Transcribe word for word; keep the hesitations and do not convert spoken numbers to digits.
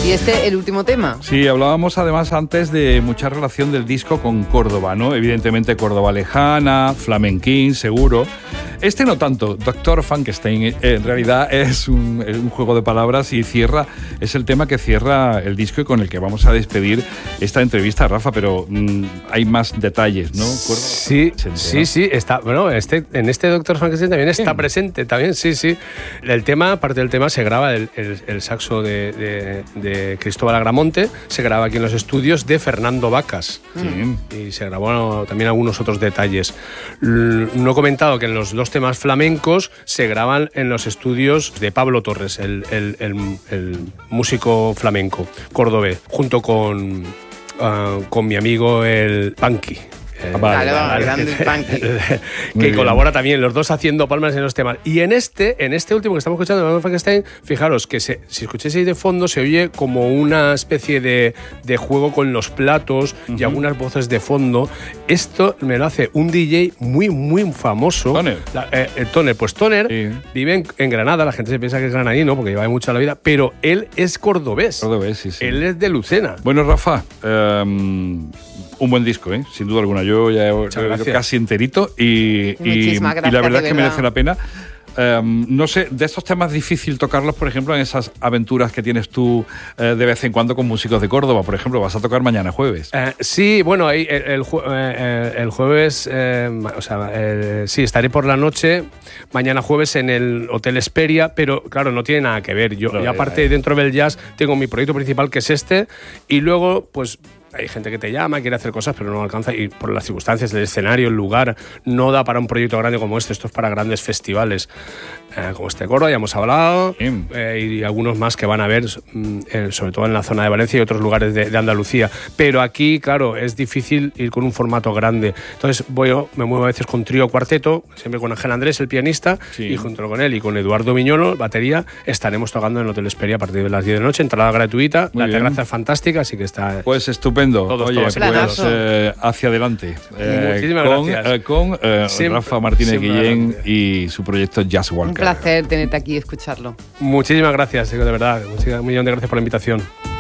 ¿Y este, el último tema? Sí, hablábamos además antes de mucha relación del disco con Córdoba, ¿no? Evidentemente Córdoba lejana, flamenquín, seguro. Este no tanto, doctor Frankenstein, en realidad es un, es un juego de palabras y cierra, es el tema que cierra el disco y con el que vamos a despedir esta entrevista, Rafa, pero mmm, hay más detalles, ¿no? Córdoba, sí, presente, sí, ¿no? sí, está, bueno, este, en este doctor Frankenstein también está sí. presente, también, sí, sí. El tema, parte del tema se graba, el, el, el saxo de, de, de Cristóbal Agramonte, se graba aquí en los estudios de Fernando Vacas. Sí. Y se grabó también algunos otros detalles. No he comentado que en los dos temas flamencos se graban en los estudios de Pablo Torres, el, el, el, el músico flamenco cordobés, junto con, uh, con mi amigo el Punky. Eh, vale, vale, grande Punky. Que colabora también, los dos haciendo palmas en los temas. Y en este, en este último que estamos escuchando, Doctor Frankenstein, fijaros que se, si escucháis ahí de fondo se oye como una especie de, de juego con los platos uh-huh. y algunas voces de fondo. Esto me lo hace un D J muy, muy famoso. Toner. La, eh, el Toner, pues Toner sí. vive en, en Granada, la gente se piensa que es granadino porque lleva mucho la vida, pero él es cordobés. Cordobés, sí, sí. Él es de Lucena. Bueno, Rafa, um, un buen disco, ¿eh? Sin duda alguna. Yo ya he oído casi enterito y, y, y la verdad es que merece la pena. Um, no sé, de estos temas difícil tocarlos, por ejemplo, en esas aventuras que tienes tú eh, de vez en cuando con músicos de Córdoba, por ejemplo, vas a tocar mañana jueves. Eh, sí, bueno, el, el, el, el jueves, eh, o sea, eh, sí, estaré por la noche, mañana jueves en el Hotel Esperia, pero claro, no tiene nada que ver. Yo, no, yo aparte, eh, dentro del jazz, tengo mi proyecto principal que es este, y luego, pues, hay gente que te llama, quiere hacer cosas, pero no alcanza, y por las circunstancias, el escenario, el lugar, no da para un proyecto grande como este. Esto es para grandes festivales, eh, como este Córdoba, ya hemos hablado, eh, y algunos más que van a ver, eh, sobre todo en la zona de Valencia y otros lugares de, de Andalucía. Pero aquí, claro, es difícil ir con un formato grande. Entonces, voy yo, me muevo a veces con trío cuarteto, siempre con Ángel Andrés, el pianista, sí. y junto con él y con Eduardo Viñolo, batería, estaremos tocando en el Hotel Esperia a partir de las diez de la noche, entrada gratuita, Muy la terraza es fantástica, así que está... Pues estupendo. Todos, Oye, todos, pues eh, hacia adelante. Eh, Muchísimas con, gracias. Eh, con eh, siempre, Rafa Martínez Guillén y su proyecto Jazz Walker. Un placer tenerte aquí y escucharlo. Muchísimas gracias, de verdad. Un millón de gracias por la invitación.